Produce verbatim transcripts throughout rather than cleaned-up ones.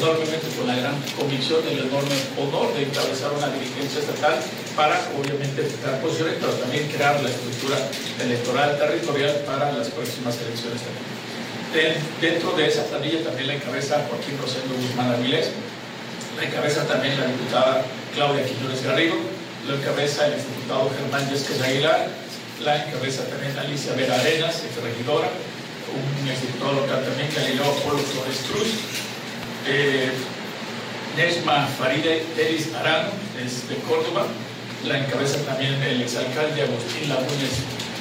obviamente con la gran convicción del enorme honor de encabezar una dirigencia estatal para, obviamente, fijar posiciones, pero también crear la estructura electoral territorial para las próximas elecciones también. De, dentro de esa planilla también la encabeza Joaquín Rosendo Guzmán Avilés, la encabeza también la diputada Claudia Quiñones Garrido, la encabeza el exdiputado Germán Yesques Aguilar, la encabeza también Alicia Vera Arenas, exregidora, un exdiputado local también, Galileo Polo Flores Cruz, eh, Nesma Faride Deris Arano, es de Córdoba, la encabeza también el exalcalde Agustín Lagunes.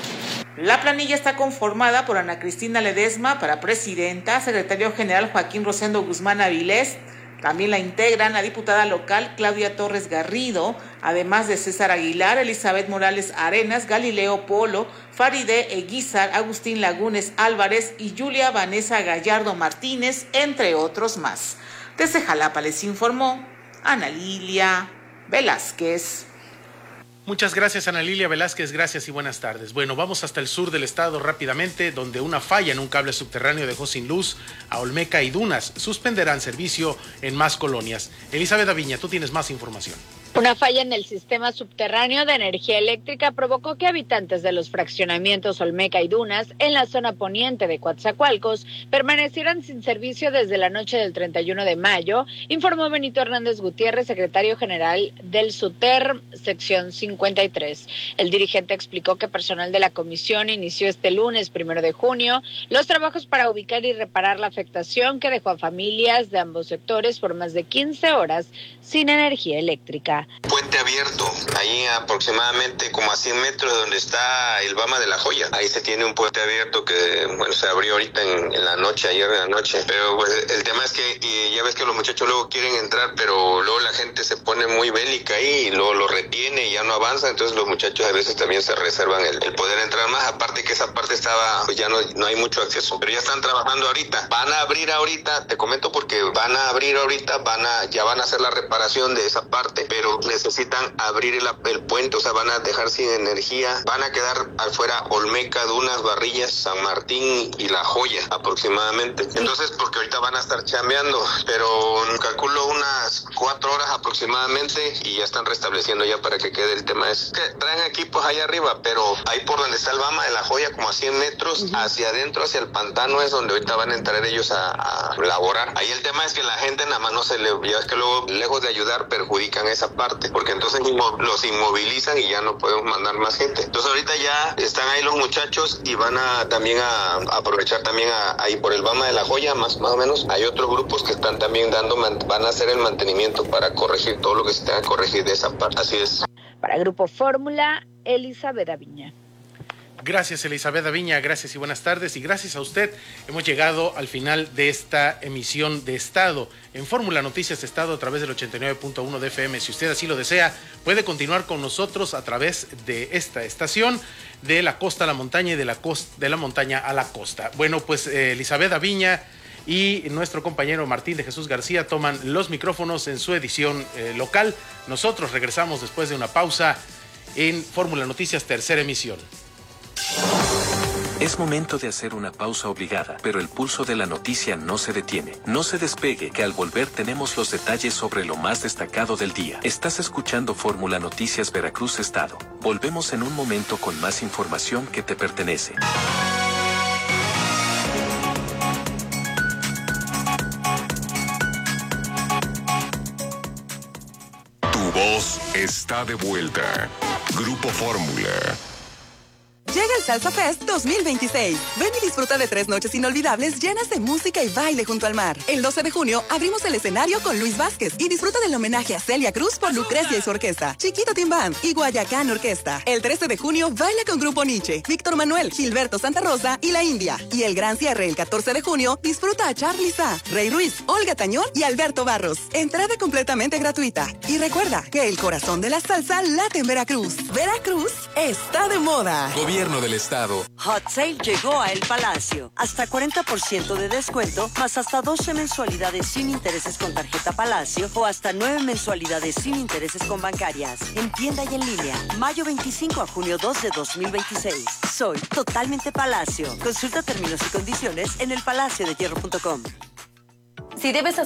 La planilla está conformada por Ana Cristina Ledesma para presidenta, secretario general Joaquín Rosendo Guzmán Avilés. También la integran la diputada local Claudia Torres Garrido, además de César Aguilar, Elizabeth Morales Arenas, Galileo Polo, Faride Eguizar, Agustín Lagunes Álvarez y Julia Vanessa Gallardo Martínez, entre otros más. Desde Jalapa les informó Ana Lilia Velázquez. Muchas gracias, Ana Lilia Velázquez, gracias y buenas tardes. Bueno, vamos hasta el sur del estado rápidamente, donde una falla en un cable subterráneo dejó sin luz a Olmeca y Dunas. Suspenderán servicio en más colonias. Elizabeth Aviña, tú tienes más información. Una falla en el sistema subterráneo de energía eléctrica provocó que habitantes de los fraccionamientos Olmeca y Dunas, en la zona poniente de Coatzacoalcos, permanecieran sin servicio desde la noche del treinta y uno de mayo, informó Benito Hernández Gutiérrez, secretario general del SUTERM, sección cincuenta y tres. El dirigente explicó que personal de la comisión inició este lunes, primero de junio, los trabajos para ubicar y reparar la afectación que dejó a familias de ambos sectores por más de quince horas sin energía eléctrica. Puente abierto, ahí aproximadamente como a cien metros de donde está el Bama de la Joya. Ahí se tiene un puente abierto que, bueno, se abrió ahorita en, en la noche, ayer en la noche. Pero pues, el tema es que y ya ves que los muchachos luego quieren entrar, pero luego la gente se pone muy bélica ahí y luego lo retiene y ya no avanza. Entonces los muchachos a veces también se reservan el, el poder entrar más. Aparte que esa parte estaba, pues ya no, no hay mucho acceso. Pero ya están trabajando ahorita. Van a abrir ahorita, te comento porque van a abrir ahorita, van a ya van a hacer la reparación de esa parte, pero necesitan abrir el, el puente, o sea, van a dejar sin energía, van a quedar afuera Olmeca, Dunas, Barrillas, San Martín y La Joya aproximadamente. Entonces, porque ahorita van a estar chambeando, pero calculo unas cuatro horas aproximadamente y ya están restableciendo ya para que quede el tema. Es que traen equipos allá arriba, pero ahí por donde está el Bama de La Joya, como a cien metros, uh-huh. hacia adentro, hacia el pantano es donde ahorita van a entrar ellos a, a laborar. Ahí el tema es que la gente nada más no se le, ya es que luego, lejos de ayudar, perjudican esa parte. Porque entonces los inmovilizan y ya no podemos mandar más gente. Entonces ahorita ya están ahí los muchachos y van a también a, a aprovechar también a, ahí por el Bama de La Joya, más, más o menos. Hay otros grupos que están también dando, van a hacer el mantenimiento para corregir todo lo que se tenga que corregir de esa parte. Así es. Para Grupo Fórmula, Elizabeth Aviña. Gracias, Elizabeth Aviña, gracias y buenas tardes. Y gracias a usted hemos llegado al final de esta emisión de Estado en Fórmula Noticias de Estado a través del ochenta y nueve punto uno de F M. Si usted así lo desea, puede continuar con nosotros a través de esta estación, de la costa a la montaña y de la, costa, de la montaña a la costa. Bueno, pues eh, Elizabeth Aviña y nuestro compañero Martín de Jesús García toman los micrófonos en su edición eh, local. Nosotros regresamos después de una pausa en Fórmula Noticias, tercera emisión. Es momento de hacer una pausa obligada, pero el pulso de la noticia no se detiene. No se despegue, que al volver tenemos los detalles sobre lo más destacado del día. Estás escuchando Fórmula Noticias Veracruz Estado. Volvemos en un momento con más información que te pertenece. Tu voz está de vuelta. Grupo Fórmula. Llega el Salsa Fest dos mil veintiséis. Ven y disfruta de tres noches inolvidables llenas de música y baile junto al mar. El doce de junio abrimos el escenario con Luis Vázquez y disfruta del homenaje a Celia Cruz por Lucrecia y su orquesta, Chiquito Team Band y Guayacán Orquesta. El trece de junio baila con Grupo Nietzsche, Víctor Manuel, Gilberto Santa Rosa y La India. Y el gran cierre el catorce de junio disfruta a Charly Sa, Rey Ruiz, Olga Tañón y Alberto Barros. Entrada completamente gratuita. Y recuerda que el corazón de la salsa late en Veracruz. Veracruz está de moda. Gobierno del Estado. Hot Sale llegó a El Palacio. Hasta cuarenta por ciento de descuento, más hasta doce mensualidades sin intereses con tarjeta Palacio o hasta nueve mensualidades sin intereses con bancarias. En tienda y en línea. Mayo veinticinco a junio dos de dos mil veintiséis. Soy totalmente Palacio. Consulta términos y condiciones en el palacio de hierro punto com. Si debes